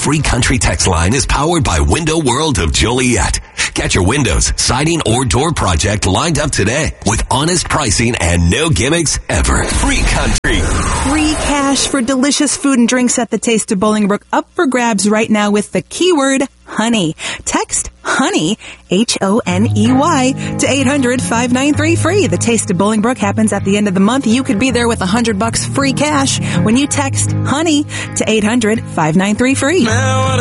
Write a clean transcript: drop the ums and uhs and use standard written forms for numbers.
Free Country text line is powered by Window World of Joliet. Get your windows, siding, or door project lined up today with honest pricing and no gimmicks ever. Free Country. Free cash for delicious food and drinks at the Taste of Bolingbrook up for grabs right now with the keyword honey. Text honey, HONEY, to 800-593-FREE. The Taste of Bolingbrook happens at the end of the month. You could be there with $100 free cash when you text honey to 800-593-FREE.